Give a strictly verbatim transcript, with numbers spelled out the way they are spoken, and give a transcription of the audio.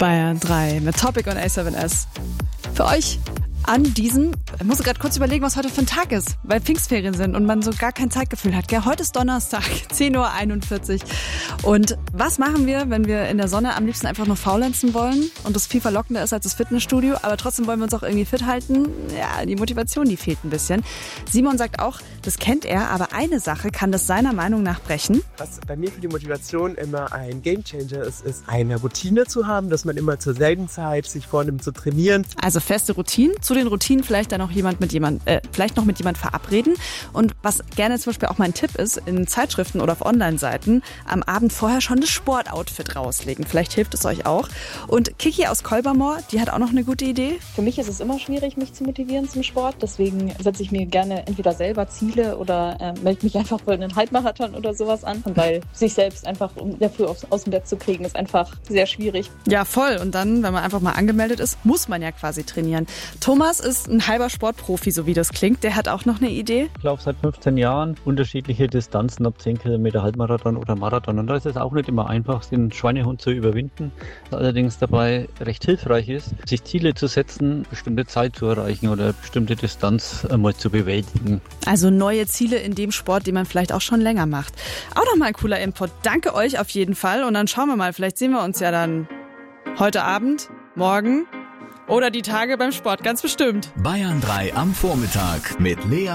Bayern drei mit Topic und A seven S. Für euch an diesem, ich muss gerade kurz überlegen, was heute für ein Tag ist, weil Pfingstferien sind und man so gar kein Zeitgefühl hat. Gell? Heute ist Donnerstag, zehn Uhr einundvierzig. Und was machen wir, wenn wir in der Sonne am liebsten einfach nur faulenzen wollen und das viel verlockender ist als das Fitnessstudio, aber trotzdem wollen wir uns auch irgendwie fit halten? Ja, die Motivation, die fehlt ein bisschen. Simon sagt auch, das kennt er, aber eine Sache kann das seiner Meinung nach brechen. Was bei mir für die Motivation immer ein Gamechanger ist, ist eine Routine zu haben, dass man immer zur selben Zeit sich vornimmt zu trainieren. Also feste Routinen. Zu den Routinen vielleicht dann auch jemand mit jemand, äh, vielleicht noch mit jemand verabreden. Und was gerne zum Beispiel auch mein Tipp ist, in Zeitschriften oder auf Online-Seiten am Abend vorher schon das Sportoutfit rauslegen. Vielleicht hilft es euch auch. Und Kiki aus Kolbermoor, die hat auch noch eine gute Idee. Für mich ist es immer schwierig, mich zu motivieren zum Sport. Deswegen setze ich mir gerne entweder selber Ziele oder äh, melde mich einfach für einen Halbmarathon oder sowas an. Weil sich selbst einfach um dafür aus, aus dem Bett zu kriegen, ist einfach sehr schwierig. Ja, voll. Und dann, wenn man einfach mal angemeldet ist, muss man ja quasi trainieren. Thomas ist ein halber Sportprofi, so wie das klingt. Der hat auch noch eine Idee. Ich laufe seit fünfzehn Jahren unterschiedliche Distanzen ab zehn Kilometer Halbmarathon oder Marathon. Und da ist es auch nicht immer einfach, den Schweinehund zu überwinden. Was allerdings dabei recht hilfreich ist, sich Ziele zu setzen, bestimmte Zeit zu erreichen oder bestimmte Distanz einmal zu bewältigen. Also neue Ziele in dem Sport, den man vielleicht auch schon länger macht. Auch nochmal ein cooler Input. Danke euch auf jeden Fall. Und dann schauen wir mal, vielleicht sehen wir uns ja dann heute Abend, morgen oder die Tage beim Sport, ganz bestimmt. Bayern drei am Vormittag mit Lea